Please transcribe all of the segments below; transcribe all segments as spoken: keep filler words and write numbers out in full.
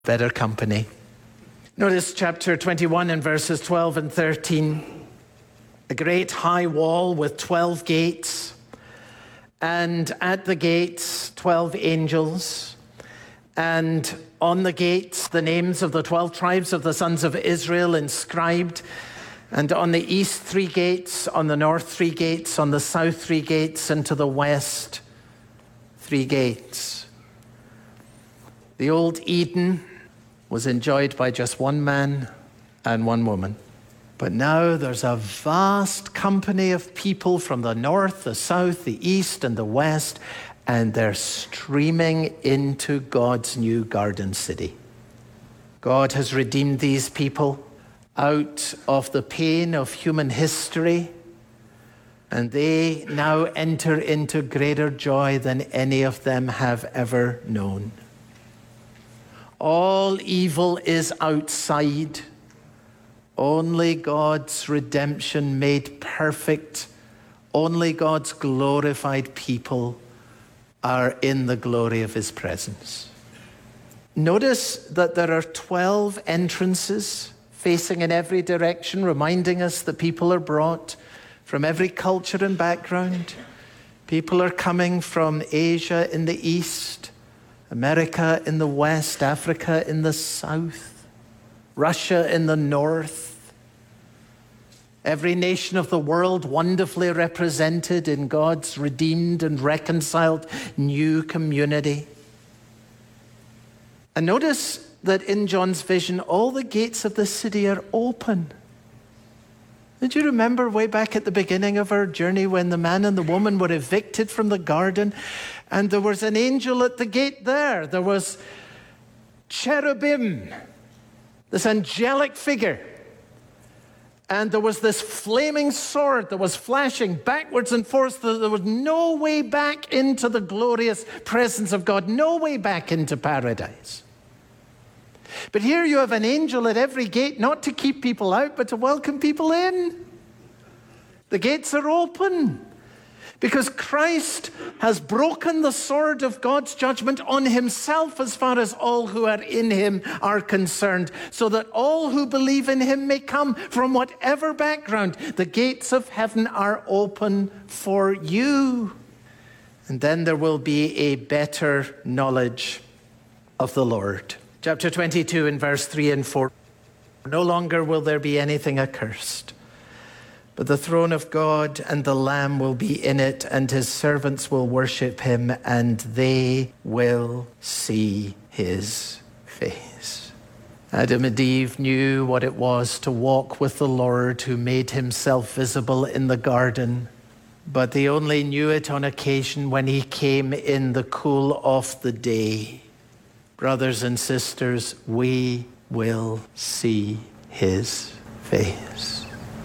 better company. Notice chapter twenty-one and verses twelve and thirteen. A great high wall with twelve gates, and at the gates twelve angels, and on the gates the names of the twelve tribes of the sons of Israel inscribed, and on the east three gates, on the north three gates, on the south three gates, and to the west three gates. The old Eden was enjoyed by just one man and one woman. But now there's a vast company of people from the north, the south, the east, and the west, and they're streaming into God's new garden city. God has redeemed these people out of the pain of human history, and they now enter into greater joy than any of them have ever known. All evil is outside. Only God's redemption made perfect, only God's glorified people are in the glory of his presence. Notice that there are twelve entrances facing in every direction, reminding us that people are brought from every culture and background. People are coming from Asia in the east, America in the west, Africa in the south, Russia in the north. Every nation of the world wonderfully represented in God's redeemed and reconciled new community. And notice that in John's vision, all the gates of the city are open. Did you remember way back at the beginning of our journey when the man and the woman were evicted from the garden and there was an angel at the gate there? There was cherubim, this angelic figure. And there was this flaming sword that was flashing backwards and forwards. There was no way back into the glorious presence of God, no way back into paradise. But here you have an angel at every gate, not to keep people out, but to welcome people in. The gates are open because Christ has broken the sword of God's judgment on himself as far as all who are in him are concerned, so that all who believe in him may come from whatever background. The gates of heaven are open for you. And then there will be a better knowledge of the Lord. Chapter twenty-two in verse three and four. No longer will there be anything accursed, but the throne of God and the Lamb will be in it, and his servants will worship him, and they will see his face. Adam and Eve knew what it was to walk with the Lord who made himself visible in the garden, but they only knew it on occasion when he came in the cool of the day. Brothers and sisters, we will see his face.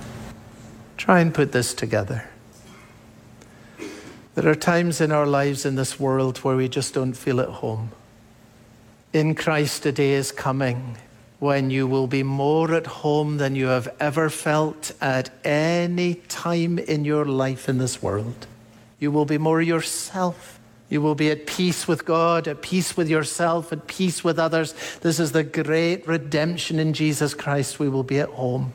Try and put this together. There are times in our lives in this world where we just don't feel at home. In Christ, a day is coming when you will be more at home than you have ever felt at any time in your life in this world. You will be more yourself. You will be at peace with God, at peace with yourself, at peace with others. This is the great redemption in Jesus Christ. We will be at home.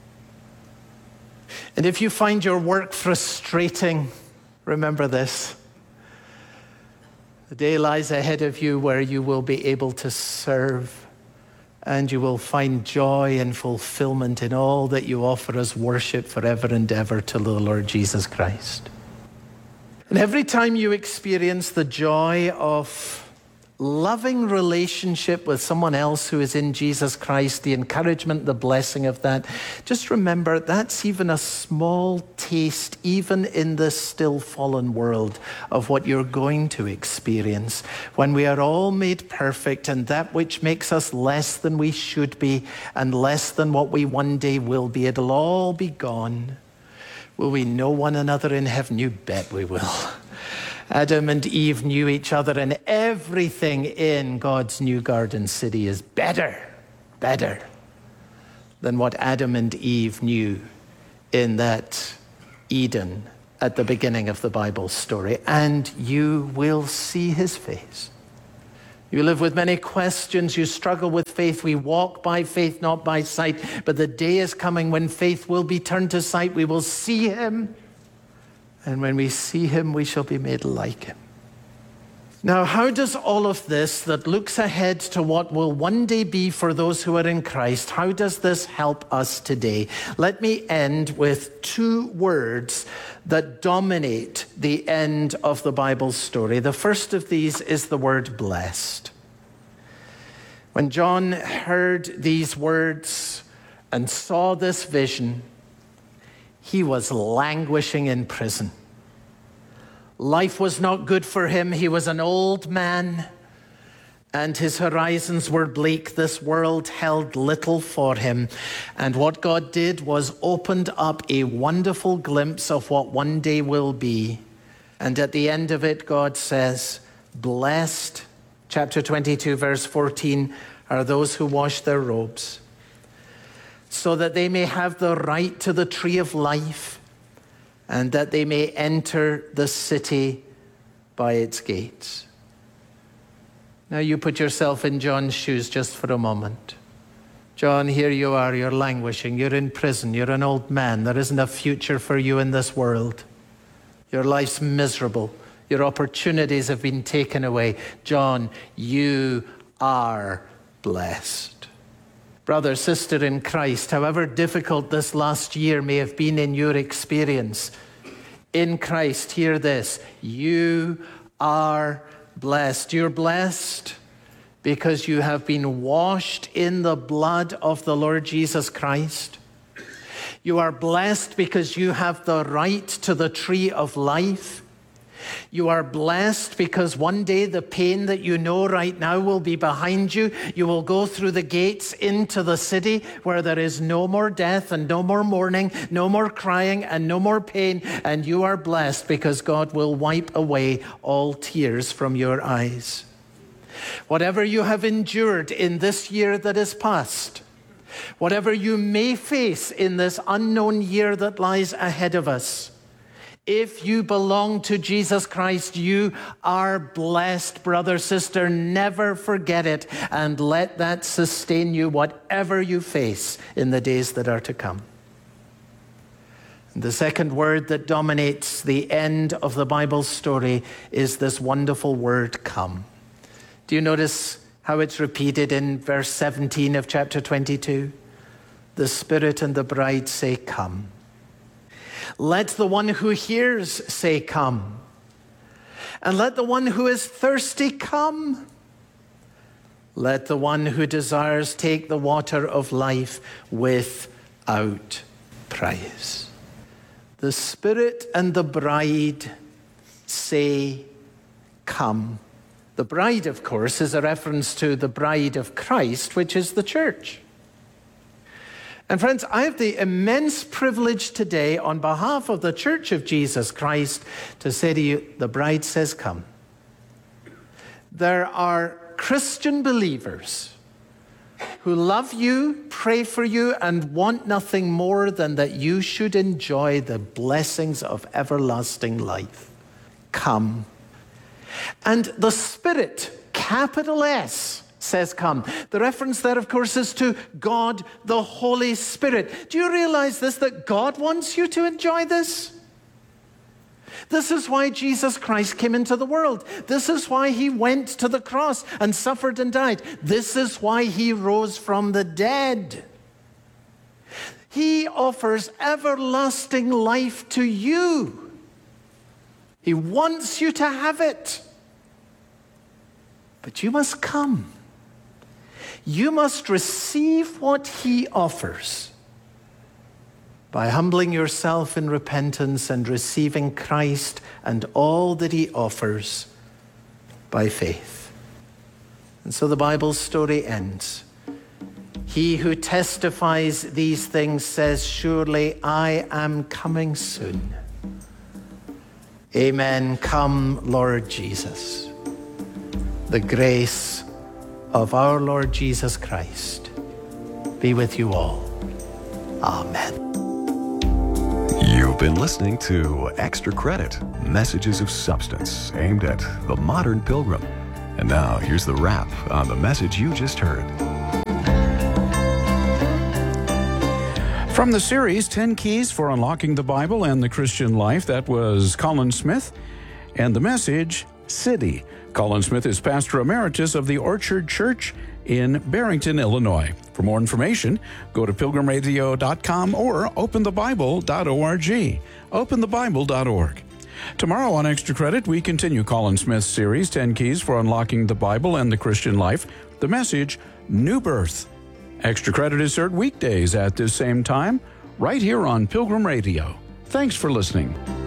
And if you find your work frustrating, remember this. The day lies ahead of you where you will be able to serve, and you will find joy and fulfillment in all that you offer as worship forever and ever to the Lord Jesus Christ. And every time you experience the joy of loving relationship with someone else who is in Jesus Christ, the encouragement, the blessing of that, just remember that's even a small taste, even in this still fallen world, of what you're going to experience when we are all made perfect, and that which makes us less than we should be and less than what we one day will be, it'll all be gone. Will we know one another in heaven? You bet we will. Adam and Eve knew each other, and everything in God's new garden city is better, better than what Adam and Eve knew in that Eden at the beginning of the Bible story. And you will see his face. You live with many questions. You struggle with faith. We walk by faith, not by sight. But the day is coming when faith will be turned to sight. We will see him. And when we see him, we shall be made like him. Now, how does all of this that looks ahead to what will one day be for those who are in Christ, how does this help us today? Let me end with two words that dominate the end of the Bible story. The first of these is the word blessed. When John heard these words and saw this vision, he was languishing in prison. Life was not good for him. He was an old man, and his horizons were bleak. This world held little for him. And what God did was opened up a wonderful glimpse of what one day will be. And at the end of it, God says, blessed, chapter twenty-two, verse fourteen, are those who wash their robes, so that they may have the right to the tree of life, and that they may enter the city by its gates. Now you put yourself in John's shoes just for a moment. John, here you are, you're languishing, you're in prison, you're an old man. There isn't a future for you in this world. Your life's miserable. Your opportunities have been taken away. John, you are blessed. Brother, sister in Christ, however difficult this last year may have been in your experience, in Christ, hear this, you are blessed. You're blessed because you have been washed in the blood of the Lord Jesus Christ. You are blessed because you have the right to the tree of life. You are blessed because one day the pain that you know right now will be behind you. You will go through the gates into the city where there is no more death and no more mourning, no more crying and no more pain. And you are blessed because God will wipe away all tears from your eyes. Whatever you have endured in this year that is past, whatever you may face in this unknown year that lies ahead of us, if you belong to Jesus Christ, you are blessed, brother, sister. Never forget it, and let that sustain you whatever you face in the days that are to come. And the second word that dominates the end of the Bible story is this wonderful word, come. Do you notice how it's repeated in verse seventeen of chapter twenty-two? The Spirit and the bride say, come. Let the one who hears say, come. And let the one who is thirsty come. Let the one who desires take the water of life without price. The Spirit and the bride say, come. The bride, of course, is a reference to the bride of Christ, which is the church. And friends, I have the immense privilege today on behalf of the Church of Jesus Christ to say to you, the bride says, come. There are Christian believers who love you, pray for you, and want nothing more than that you should enjoy the blessings of everlasting life. Come. And the Spirit, capital S, says come. The reference there, of course, is to God, the Holy Spirit. Do you realize this, that God wants you to enjoy this? This is why Jesus Christ came into the world. This is why he went to the cross and suffered and died. This is why he rose from the dead. He offers everlasting life to you. He wants you to have it. But you must come. You must receive what he offers by humbling yourself in repentance and receiving Christ and all that he offers by faith. And so the Bible's story ends. He who testifies these things says, surely I am coming soon. Amen. Come, Lord Jesus. The grace of our Lord Jesus Christ be with you all. Amen. You've been listening to Extra Credit, Messages of Substance, aimed at the modern pilgrim. And now, here's the wrap on the message you just heard. From the series, ten Keys for Unlocking the Bible and the Christian Life, that was Colin Smith. And the message, City. Colin Smith is pastor emeritus of the Orchard Church in Barrington, Illinois. For more information, go to pilgrim radio dot com or open the bible dot org. open the bible dot org. Tomorrow on Extra Credit, we continue Colin Smith's series, ten Keys for Unlocking the Bible and the Christian Life. The message, New Birth. Extra Credit is heard weekdays at this same time, right here on Pilgrim Radio. Thanks for listening.